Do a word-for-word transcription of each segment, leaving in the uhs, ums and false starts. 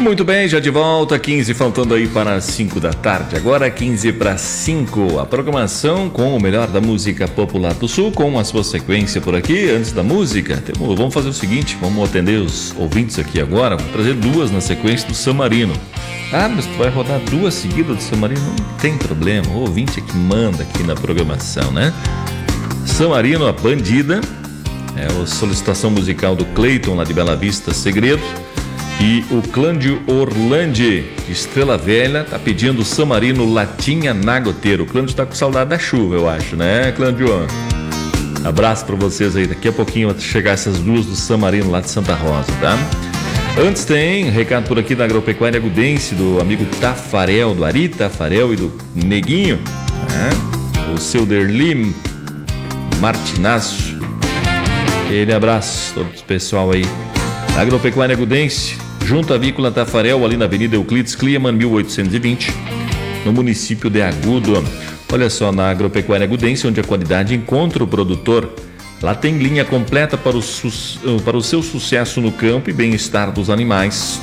Muito bem, já de volta, quinze faltando aí para cinco da tarde. Agora quinze para cinco, a programação com o melhor da música popular do Sul, com a sua sequência por aqui. Antes da música, temos, vamos fazer o seguinte, vamos atender os ouvintes aqui agora, vamos trazer duas na sequência do San Marino. Ah, mas tu vai rodar duas seguidas do San Marino? Não tem problema, o ouvinte é que manda aqui na programação, né? San Marino, a Bandida, é a solicitação musical do Cleiton lá de Bela Vista, Segredo. E o Clândio Orlandi, de Estrela Velha, tá pedindo San Marino, Latinha na Goteira. O Clândio tá com saudade da chuva, eu acho, né, Clândio? Abraço pra vocês aí. Daqui a pouquinho vai chegar essas duas do San Marino lá de Santa Rosa, tá? Antes tem recado por aqui da Agropecuária Agudense, do amigo Tafarel, do Ari Tafarel e do Neguinho, né? O seu Derlim Martinazzo. Aquele abraço, todo o pessoal aí. Agropecuária Agudense, junto à Avícola Tafarel, ali na Avenida Euclides Kliman, mil oitocentos e vinte, no município de Agudo. Olha só, na Agropecuária Agudense, onde a qualidade encontra o produtor, lá tem linha completa para o, su- para o seu sucesso no campo e bem-estar dos animais.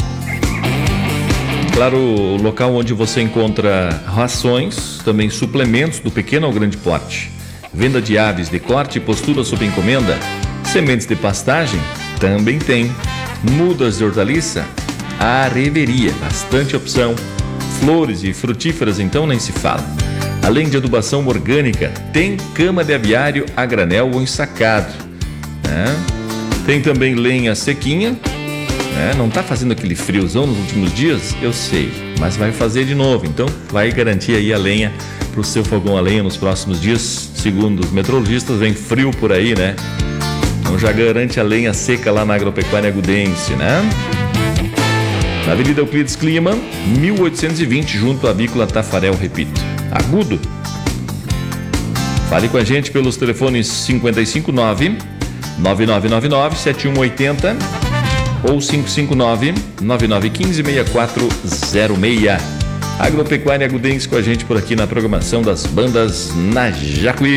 Claro, o local onde você encontra rações, também suplementos do pequeno ao grande porte, venda de aves de corte e postura sob encomenda, sementes de pastagem, também tem. Mudas de hortaliça, a Areveria, bastante opção. Flores e frutíferas, então nem se fala. Além de adubação orgânica, tem cama de aviário a granel ou ensacado, né? Tem também lenha sequinha, né? Não tá fazendo aquele friozão nos últimos dias? Eu sei, mas vai fazer de novo, então vai garantir aí a lenha pro seu fogão a lenha nos próximos dias. Segundo os meteorologistas, vem frio por aí, né? Então já garante a lenha seca lá na Agropecuária Agudense, né? Na Avenida Euclides Kliman, mil oitocentos e vinte, junto à Avícola Tafarel, repito. Agudo. Fale com a gente pelos telefones cinco cinco nove, nove nove nove nove, sete um oito zero ou cinco cinco nove, nove nove um cinco, seis quatro zero seis. Agropecuária Agudense com a gente por aqui na programação das bandas na Jacuí.